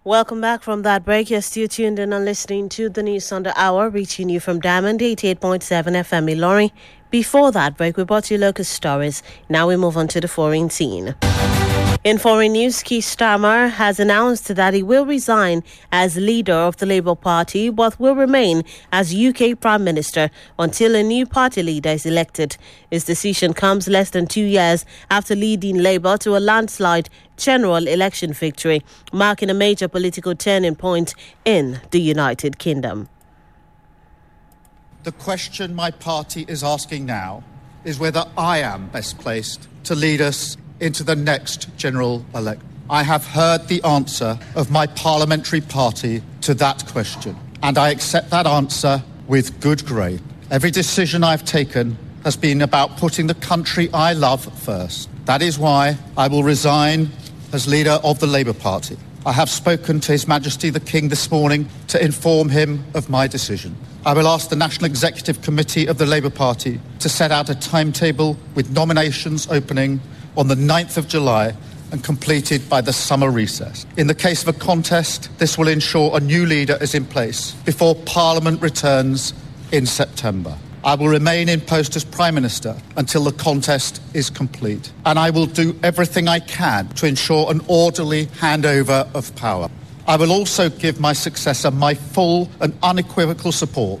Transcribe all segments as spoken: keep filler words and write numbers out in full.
Welcome back from that break. You're still tuned in and listening to the news on the hour, reaching you from Diamond eighty-eight point seven F M Ilorin. Before that break, we brought you local stories. Now we move on to the foreign scene. In foreign news, Keir Starmer has announced that he will resign as leader of the Labour Party, but will remain as U K Prime Minister until a new party leader is elected. His decision comes less than two years after leading Labour to a landslide general election victory, marking a major political turning point in the United Kingdom. The question my party is asking now is whether I am best placed to lead us into the next general election. I have heard the answer of my parliamentary party to that question, and I accept that answer with good grace. Every decision I've taken has been about putting the country I love first. That is why I will resign as leader of the Labour Party. I have spoken to His Majesty the King this morning to inform him of my decision. I will ask the National Executive Committee of the Labour Party to set out a timetable with nominations opening on the ninth of July and completed by the summer recess. In the case of a contest, this will ensure a new leader is in place before Parliament returns in September. I will remain in post as Prime Minister until the contest is complete, and I will do everything I can to ensure an orderly handover of power. I will also give my successor my full and unequivocal support.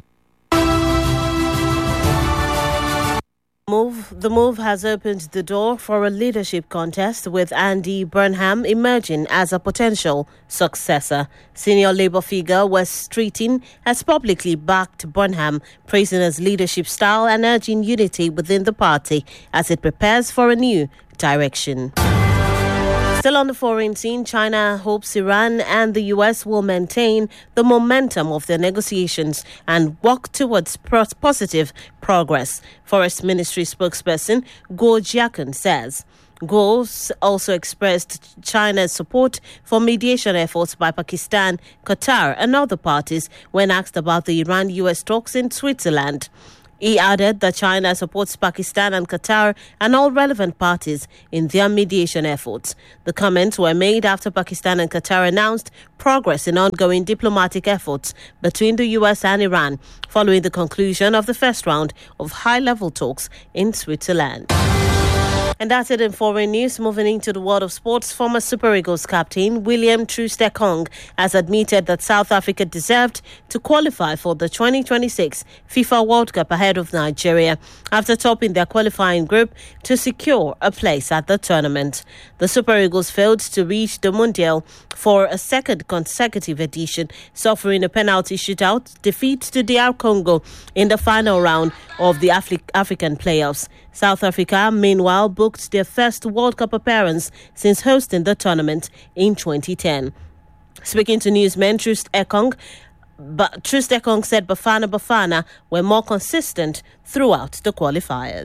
Move, the move has opened the door for a leadership contest with Andy Burnham emerging as a potential successor. Senior Labour figure Wes Streeting has publicly backed Burnham, praising his leadership style and urging unity within the party as it prepares for a new direction. Still on the foreign scene, China hopes Iran and the U S will maintain the momentum of their negotiations and work towards positive progress. Forest Ministry spokesperson Guo Jiakun says. Guo also expressed China's support for mediation efforts by Pakistan, Qatar and other parties when asked about the Iran-U S talks in Switzerland. He added that China supports Pakistan and Qatar and all relevant parties in their mediation efforts. The comments were made after Pakistan and Qatar announced progress in ongoing diplomatic efforts between the U S and Iran following the conclusion of the first round of high-level talks in Switzerland. And that's it in foreign news. Moving into the world of sports, former Super Eagles captain William Troost-Ekong has admitted that South Africa deserved to qualify for the twenty twenty-six FIFA World Cup ahead of Nigeria after topping their qualifying group to secure a place at the tournament. The Super Eagles failed to reach the Mundial for a second consecutive edition, suffering a penalty shootout defeat to D R Congo in the final round of the Afri- African playoffs. South Africa, meanwhile, booked their first World Cup appearance since hosting the tournament in twenty ten. Speaking to newsmen, Troost-Ekong, but Troost-Ekong said Bafana Bafana were more consistent throughout the qualifiers.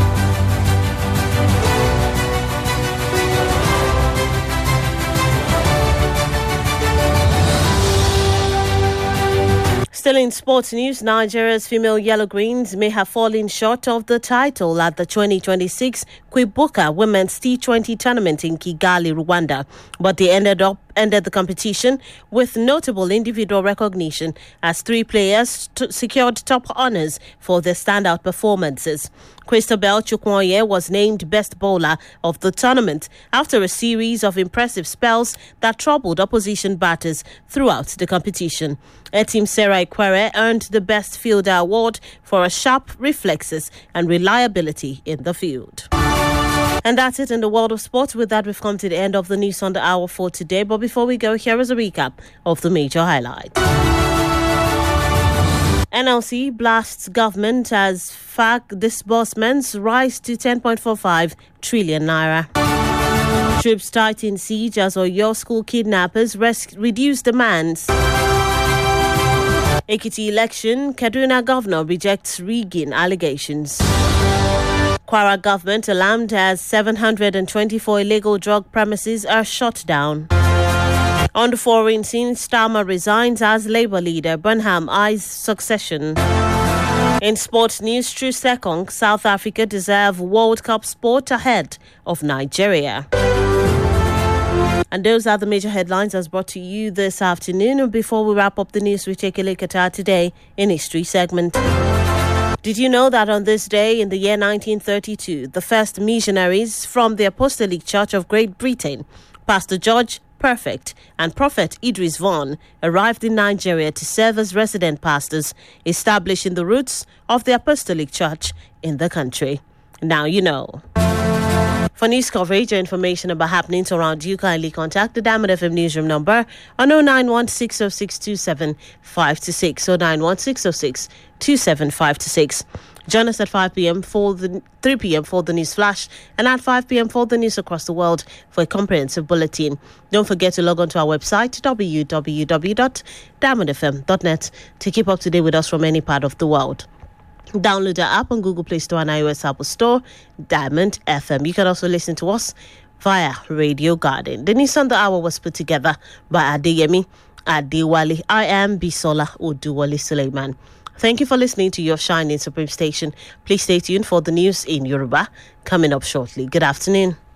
Still in sports news, Nigeria's female Yellow Greens may have fallen short of the title at the twenty twenty-six Kwibuka Women's T twenty tournament in Kigali, Rwanda, but they ended up ended the competition with notable individual recognition as three players t- secured top honours for their standout performances. Christabel Chukwuonye was named best bowler of the tournament after a series of impressive spells that troubled opposition batters throughout the competition. Etim Sarah Ikwere earned the best fielder award for her sharp reflexes and reliability in the field. And that's it in the world of sports. With that, we've come to the end of the news on the hour for today. But before we go, here is a recap of the major highlights. N L C blasts government as F A C disbursements rise to ten point four five trillion naira. Troops tighten siege as Oyo school kidnappers res- reduce demands. Ekiti election, Kaduna governor rejects rigging allegations. Kwara government alarmed as seven hundred twenty-four illegal drug premises are shut down. On the foreign scene, Starmer resigns as Labour leader. Burnham eyes succession. In sports news, Troost-Ekong, South Africa deserve World Cup sport ahead of Nigeria. And those are the major headlines as brought to you this afternoon. And before we wrap up the news, we take a look at our Today in History segment. Did you know that on this day in the year nineteen thirty-two, the first missionaries from the Apostolic Church of Great Britain, Pastor George Perfect and Prophet Idris Vaughan, arrived in Nigeria to serve as resident pastors, establishing the roots of the Apostolic Church in the country? Now you know. For news coverage or information about happenings around you, kindly contact the Diamond F M newsroom number on oh nine one six oh six two seven five two six, oh nine one six oh six two seven five two six. Join us at five p.m. for the three p.m. for the news flash and at five p.m. for the news across the world for a comprehensive bulletin. Don't forget to log on to our website w w w dot diamond f m dot net to keep up to date with us from any part of the world. Download our app on Google Play Store and iOS Apple Store, Diamond F M. You can also listen to us via Radio Garden. The news on the hour was put together by Adeyemi Adewale. I am Bisola Oduwale Suleiman. Thank you for listening to your shining Supreme station. Please stay tuned for the news in Yoruba coming up shortly. Good afternoon.